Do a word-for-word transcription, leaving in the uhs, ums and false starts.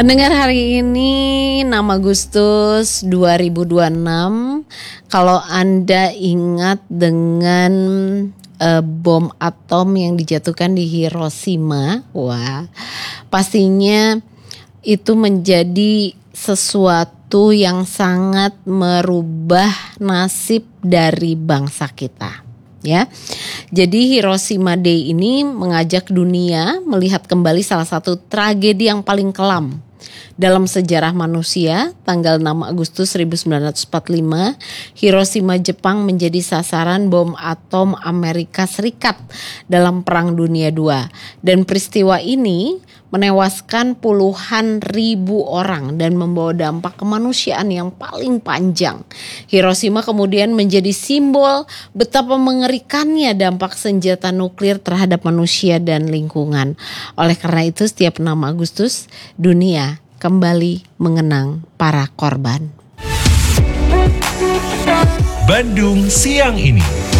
Pendengar hari ini enam Agustus dua ribu dua puluh enam, kalau Anda ingat dengan uh, bom atom yang dijatuhkan di Hiroshima, wah, pastinya itu menjadi sesuatu yang sangat merubah nasib dari bangsa kita. Ya, jadi Hiroshima Day ini mengajak dunia melihat kembali salah satu tragedi yang paling kelam dalam sejarah manusia. Tanggal enam Agustus seribu sembilan ratus empat puluh lima, Hiroshima, Jepang menjadi sasaran bom atom Amerika Serikat dalam Perang Dunia kedua. Dan peristiwa ini menewaskan puluhan ribu orang dan membawa dampak kemanusiaan yang paling panjang. Hiroshima kemudian menjadi simbol betapa mengerikannya dampak senjata nuklir terhadap manusia dan lingkungan. Oleh karena itu, setiap enam Agustus dunia kembali mengenang para korban. Bandung Siang Ini.